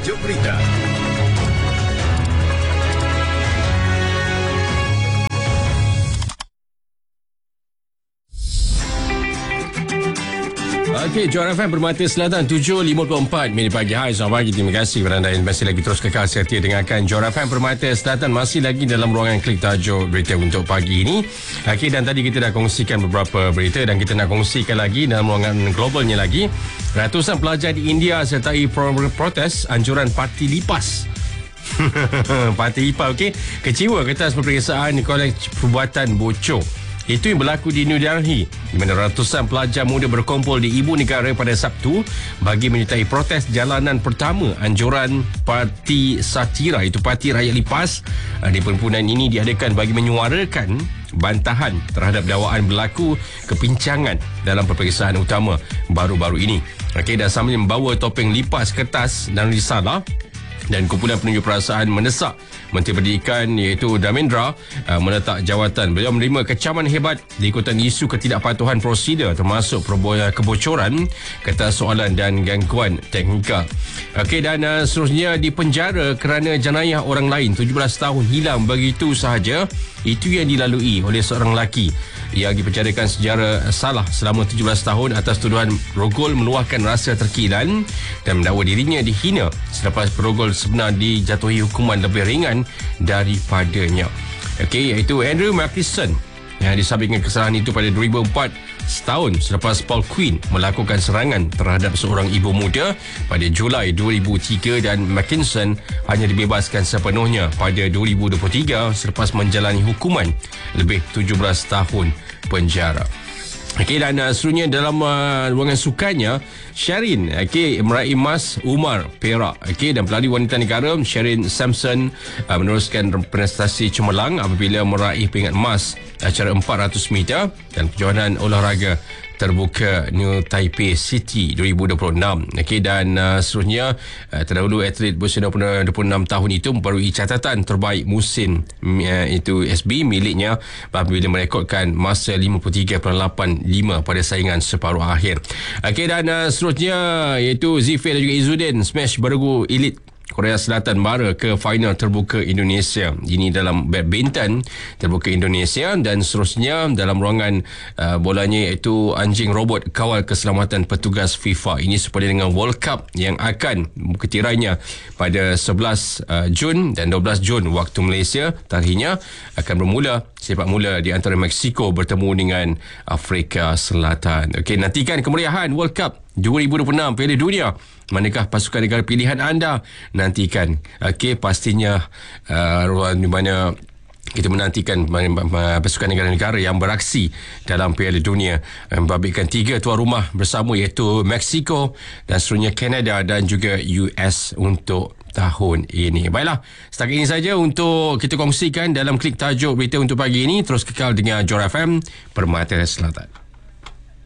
Tajuk berita. Okey, Johor FM Permata Selatan 7.54 minit pagi. Hai, selamat pagi. Terima kasih kepada anda yang masih lagi terus kekal setia dengarkan Johor FM Permata Selatan. Masih lagi dalam ruangan klik tajuk berita untuk pagi ini. Okey, dan tadi kita dah kongsikan beberapa berita dan kita nak kongsikan lagi dalam ruangan globalnya lagi. Ratusan pelajar di India sertai protes anjuran parti lipas. Parti lipas, okey. Kecewa atas peperiksaan kolej perbuatan bocor. Itu yang berlaku di New Delhi, di mana ratusan pelajar muda berkumpul di ibu negara pada Sabtu bagi menyertai protes jalanan pertama anjuran Parti Satira, itu Parti Rakyat Lipas. Di perhimpunan ini diadakan bagi menyuarakan bantahan terhadap dakwaan berlaku kepincangan dalam peperiksaan utama baru-baru ini. Okey, dan sambil membawa topeng lipas kertas dan risalah, dan kumpulan penunjuk perasaan mendesak Menteri Pendidikan iaitu Dharmendra meletak jawatan. Beliau menerima kecaman hebat diikutan isu ketidakpatuhan prosedur termasuk kebocoran kertas soalan dan gangguan teknikal. Okey, dan seterusnya dipenjara kerana jenayah orang lain. 17 tahun hilang begitu sahaja. Itu yang dilalui oleh seorang lelaki yang dipenjarakan secara salah selama 17 tahun atas tuduhan rogol meluahkan rasa terkilan dan mendakwa dirinya dihina selepas perogol sebenar dijatuhi hukuman lebih ringan daripadanya. Okey, iaitu Andrew Mackison yang disabitkan kesalahan itu pada 2004, setahun selepas Paul Quinn melakukan serangan terhadap seorang ibu muda pada Julai 2003, dan Mackinson hanya dibebaskan sepenuhnya pada 2023 selepas menjalani hukuman lebih 17 tahun penjara. Okey, dan seterusnya dalam ruangan sukanya, Sherin meraih emas, Umar perak. Okey, dan pelari wanita negara Sherin Sampson meneruskan prestasi cemerlang apabila meraih pingat emas acara 400 meter dan kejohanan olahraga terbuka New Taipei City 2026. Okey, dan seterusnya terdahulu atlet berusia 26 tahun itu memperoleh catatan terbaik musim itu SB miliknya apabila merekodkan masa 53.85 pada saingan separuh akhir. Okey, dan seterusnya iaitu Zifir dan juga Izzuddin smash bergu elit Korea Selatan mara ke final terbuka Indonesia. Ini dalam badminton terbuka Indonesia. Dan seterusnya dalam ruangan bolanya iaitu anjing robot kawal keselamatan petugas FIFA. Ini sepada dengan World Cup yang akan ketirainya pada 11 Jun dan 12 Jun waktu Malaysia. Tarikhnya akan bermula sepak mula di antara Mexico bertemu dengan Afrika Selatan. Okey, nantikan kemeriahan World Cup 2026 Piala Dunia. Manakah pasukan negara pilihan anda? Nantikan. Okey, pastinya di mana kita menantikan pasukan negara-negara yang beraksi dalam Piala Dunia membabitkan 3 tuan rumah bersama iaitu Mexico dan seterusnya Canada dan juga US untuk tahun ini. Baiklah, setakat ini saja untuk kita kongsikan dalam klik tajuk berita untuk pagi ini. Terus kekal dengan Johor FM Permata Selatan.